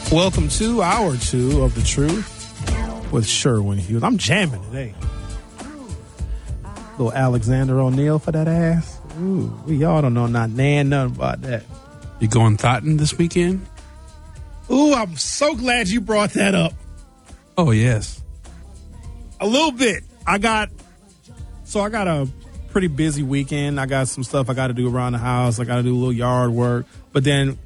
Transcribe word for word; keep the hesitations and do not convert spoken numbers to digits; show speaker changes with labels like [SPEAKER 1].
[SPEAKER 1] Welcome to hour two of The Truth with Sherwin Hughes. I'm jamming today. Little Alexander O'Neal for that ass. Ooh, we y'all don't know not nan nothing about that.
[SPEAKER 2] You going thotting this weekend?
[SPEAKER 1] Ooh, I'm so glad you brought that up.
[SPEAKER 2] Oh, yes.
[SPEAKER 1] A little bit. I got, so I got a pretty busy weekend. I got some stuff I got to do around the house. I got to do a little yard work. But then